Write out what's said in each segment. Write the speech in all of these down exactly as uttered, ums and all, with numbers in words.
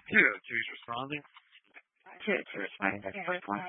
two oh two is responding. two oh two responding. thirteen forty-four.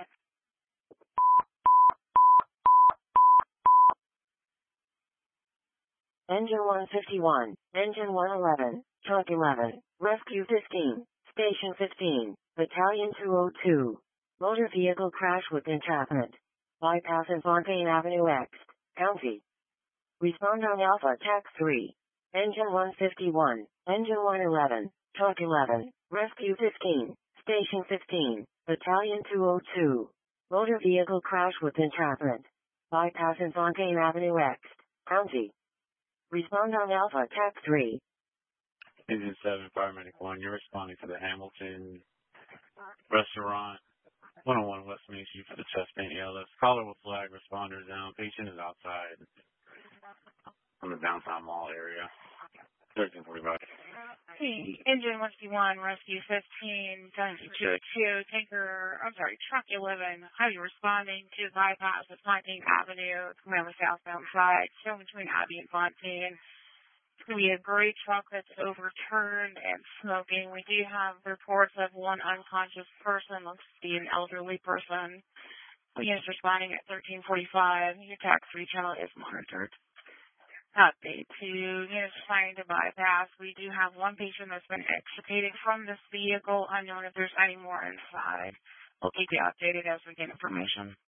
Engine one fifty-one, Engine one eleven, Truck eleven, Rescue fifteen, Station fifteen, Battalion two oh two. Motor vehicle crash with entrapment. Bypass in Fontaine Avenue X, County. Respond on Alpha Tac three. Engine one fifty-one, Engine one eleven, Truck eleven, Rescue fifteen, Station fifteen, Battalion two oh two. Motor vehicle crash with entrapment. Bypass in Fontaine Avenue X, County. Respond on Alpha Tac three. Engine seven, Paramedic one, you're responding to the Hamilton Restaurant, one oh one West Main Street for the chest pain A L S. Caller will flag, responders down. Patient is outside on the downtown mall area. thirteen forty-five. Hey, Engine one fifty-one, Rescue fifteen, two oh two, Tanker, I'm sorry, Truck eleven. How are you responding to bypass at Fontaine Avenue, on the southbound side, still between Abbey and Fontaine. It's going to be a gray truck that's overturned and smoking. We do have reports of one unconscious person. Looks to be an elderly person. Units responding at thirteen forty-five. Your tax three channel is monitored. Update to units trying to bypass. We do have one patient that's been extricated from this vehicle. Unknown if there's any more inside. We'll keep you updated as we get information.